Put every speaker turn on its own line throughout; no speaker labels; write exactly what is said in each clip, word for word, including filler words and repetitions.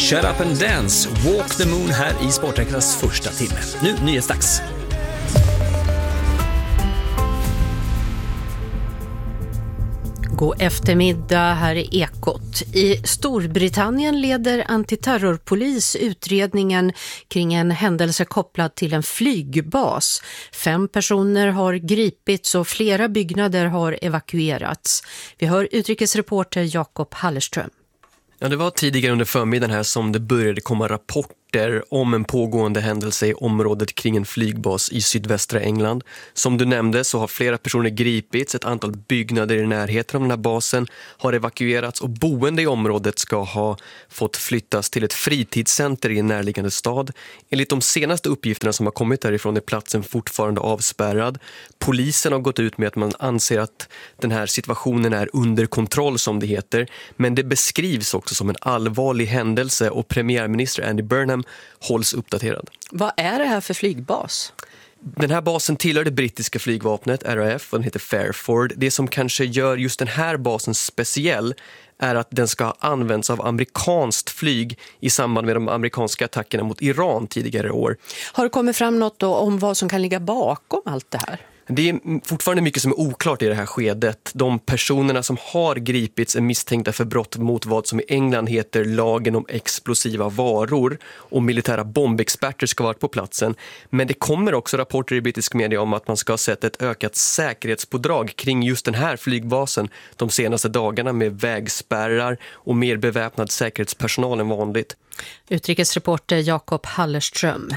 Shut Up and Dance, Walk the Moon här i Sporträknas första timme. Nu nyhetsdags.
God eftermiddag, här är Ekot. I Storbritannien leder antiterrorpolis utredningen kring en händelse kopplad till en flygbas. Fem personer har gripits och flera byggnader har evakuerats. Vi hör utrikesreporter Jakob Hallerström.
Ja, det var tidigare under förmiddagen här som det började komma rapporter om en pågående händelse i området kring en flygbas i sydvästra England. Som du nämnde så har flera personer gripits, ett antal byggnader i närheten av den här basen har evakuerats och boende i området ska ha fått flyttas till ett fritidscenter i en närliggande stad. Enligt de senaste uppgifterna som har kommit därifrån är platsen fortfarande avspärrad. Polisen har gått ut med att man anser att den här situationen är under kontroll som det heter, men det beskrivs också som en allvarlig händelse och premiärminister Andy Burnham hålls uppdaterad.
Vad är det här för flygbas?
Den här basen tillhör det brittiska flygvapnet R A F och den heter Fairford. Det som kanske gör just den här basen speciell är att den ska ha använts av amerikanskt flyg i samband med de amerikanska attackerna mot Iran tidigare i år.
Har det kommit fram något då om vad som kan ligga bakom allt det här?
Det är fortfarande mycket som är oklart i det här skedet. De personerna som har gripits är misstänkta för brott mot vad som i England heter lagen om explosiva varor, och militära bombexperter ska vara på platsen. Men det kommer också rapporter i brittisk media om att man ska ha sett ett ökat säkerhetspådrag kring just den här flygbasen de senaste dagarna med vägspärrar och mer beväpnad säkerhetspersonal än vanligt.
Utrikesreporter Jakob Hallerström.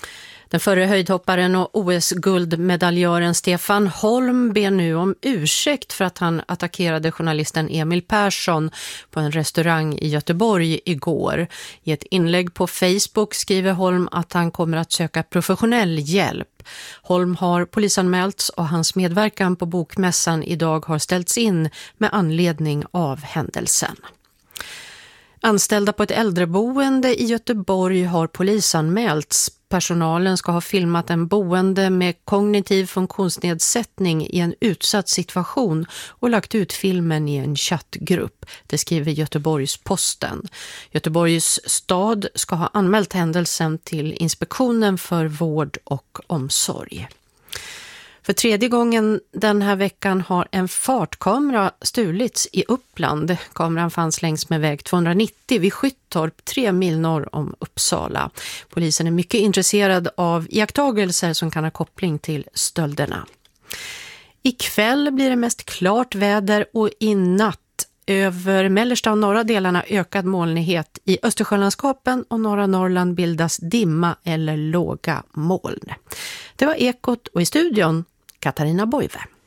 Den förre höjdhopparen och O S-guldmedaljören Stefan Holm ber nu om ursäkt för att han attackerade journalisten Emil Persson på en restaurang i Göteborg igår. I ett inlägg på Facebook skriver Holm att han kommer att söka professionell hjälp. Holm har polisanmälts och hans medverkan på bokmässan idag har ställts in med anledning av händelsen. Anställda på ett äldreboende i Göteborg har polisanmälts. Personalen ska ha filmat en boende med kognitiv funktionsnedsättning i en utsatt situation och lagt ut filmen i en chattgrupp. Det skriver Göteborgs-Posten. Göteborgs stad ska ha anmält händelsen till Inspektionen för vård och omsorg. För tredje gången den här veckan har en fartkamera stulits i Uppland. Kameran fanns längs med väg tvåhundranittio vid Skyttorp, tre mil norr om Uppsala. Polisen är mycket intresserad av iakttagelser som kan ha koppling till stölderna. Ikväll blir det mest klart väder och i natt över mellersta och norra delarna ökad molnighet. I Östersjölandskapen och norra Norrland bildas dimma eller låga moln. Det var Ekot och i studion Katarina Boive.